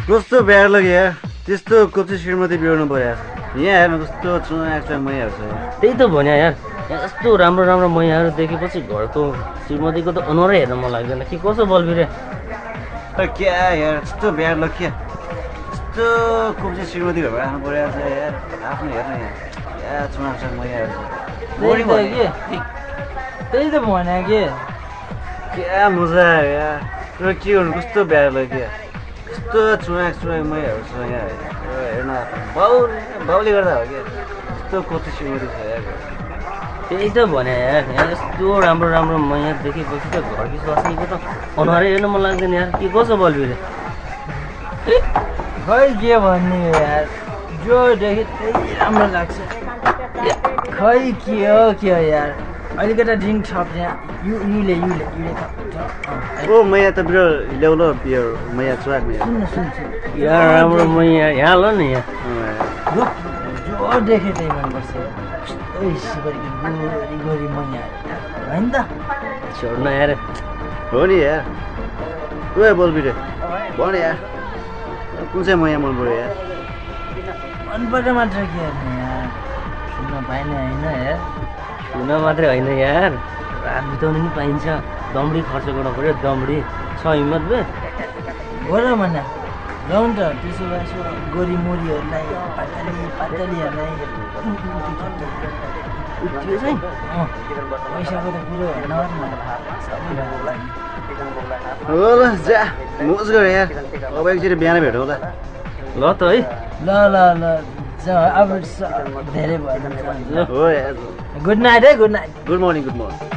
कस्तो ब्याड लाग्यो यार त्यस्तो कोप्चे श्रीमती बिहोर्नु पर्यो यहाँ हेर्नु कस्तो चुनाएको मैयाहरू छ त्यही त भन्या यार यहाँ यस्तो राम्रो राम्रो मैयाहरू देखेपछि घरको श्रीमतीको त अनुहारै हेर्न मन लाग्दैन के कसो बलबिरे क्या यार यस्तो ब्याड लग क्या यस्तो कोप्चे श्रीमती घरमा राख्नु पर्यो यार आफ्नो हेर्नु यहाँ चुनाएको मैयाहरू त्यही त भने के क्या मजा आयो यार तर के गर्नु कस्तो ब्याड लाग्यो कस्तो चुनाएको मैयाहरू छ यहाँ हेर्न बाउले गर्दा हो क्या यस्तो कोप्चे श्रीमती छ यार त्यही त भने यार यहाँ यस्तो राम्रो राम्रो मैया देखेपछि त घरकी स्वास्नीको त अनुहारै हेर्न मन लाग्दैन यार के कसो बलबिरे खै के भन्ने यार जो देखे त्यही राम्रो लाग्छ खै के हो यार अलिकता ड्रिङ्क थप यहाँ युले ओ मैया त बिरो ल्याउ ल बियर मैया चुवाक मैया यार राम्रो मैया यहाँ ल न यहाँ जो देखे त्यही मनपर्छ गोरी मैया होइन त छोड्न यार हो नि यार ओ बलबिरे भन यार कुन चाहिँ मैया मन पऱ्यो यार मनपर्छ मात्र के हेर्ने यार सुन्न पाएन होइन यार सुन मात्रै होइन यार रात बिताउनु नि पाइन्छ दमडी खर्च गर्नु पऱ्यो दमडी छ हिम्मत बे हो र मना लौ नि त त्यसो भए यसो गोरी मोरीहरूलाई पातलीहरूलाई त्यो चाहिँ पैसाको त कुरो नगर्नु हो ल जा मोज गर यार अब एकचोटि बिहान भेटौँ ल ल त है ल अब धेरै भयो हो यार गुड नाइट है गुड नाइट गुड मर्निङ